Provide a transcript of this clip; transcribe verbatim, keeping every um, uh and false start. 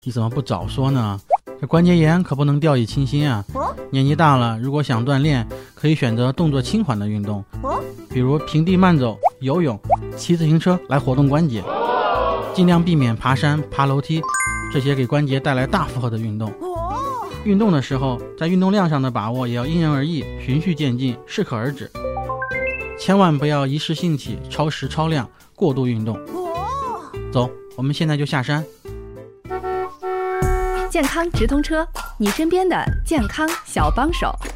你怎么不早说呢？这关节炎可不能掉以轻心啊！年纪大了，如果想锻炼，可以选择动作轻缓的运动，比如平地慢走、游泳、骑自行车来活动关节，尽量避免爬山、爬楼梯这些给关节带来大负荷的运动。运动的时候，在运动量上的把握也要因人而异，循序渐进，适可而止，千万不要一时兴起超时超量过度运动。走，我们现在就下山。 健康直通车，你身边的健康小帮手。